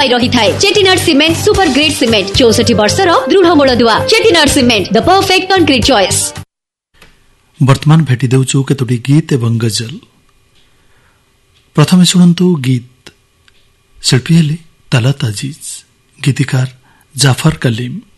पाई रही थाए। Chettinad cement super grade cement 64 वर्षर दृढ़ मूलदुआ। Chettinad cement the perfect concrete choice. वर्तमान भेटी देउछु केतोटी गीत एवं गजल। प्रथमे शुणन्तु गीत। शिल्पी हेले तलत अजीज, गीतिकार जाफर कलीम।